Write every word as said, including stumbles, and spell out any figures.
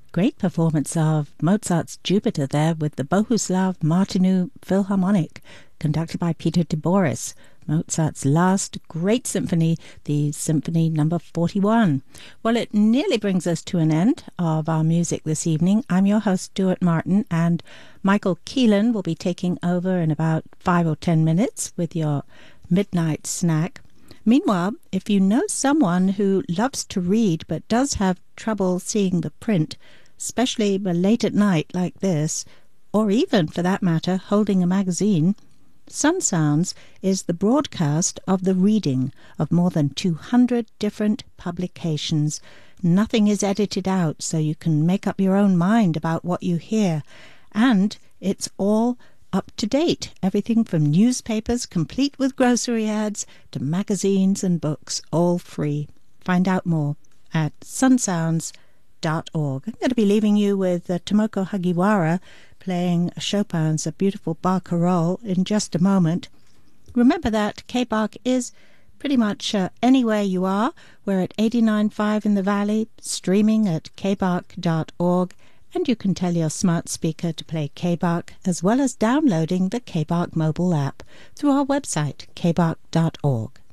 Great performance of Mozart's Jupiter there with the Bohuslav Martinu Philharmonic, conducted by Peter de Boris. Mozart's last great symphony, the Symphony Number forty-one. Well, it nearly brings us to an end of our music this evening. I'm your host, Stuart Martin, and Michael Keelan will be taking over in about five or ten minutes with your midnight snack. Meanwhile, if you know someone who loves to read but does have trouble seeing the print, especially late at night like this, or even, for that matter, holding a magazine, Sun Sounds is the broadcast of the reading of more than two hundred different publications. Nothing is edited out, so you can make up your own mind about what you hear. And it's all up to date. Everything from newspapers complete with grocery ads to magazines and books, all free. Find out more at sun sounds dot org. I'm going to be leaving you with uh, Tomoko Hagiwara playing Chopin's A Beautiful Barcarolle in just a moment. Remember that K-Bach is pretty much uh, anywhere you are. We're at eighty-nine point five in the Valley, streaming at k bach dot org, and you can tell your smart speaker to play K-Bach, as well as downloading the K-Bach mobile app through our website, k bach dot org.